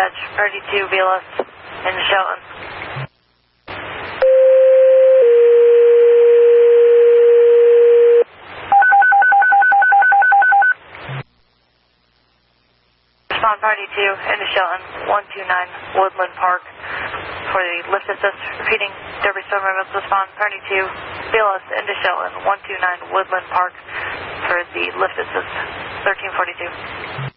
dispatch, priority 2, BLS, in Shelton. Respond priority 2, into Shelton, 129 Woodland Park for the lift assist. Repeating, Derby Storm Ambulance, respond priority 2, BLS, into Shelton, 129 Woodland Park for the lift assist, 1342.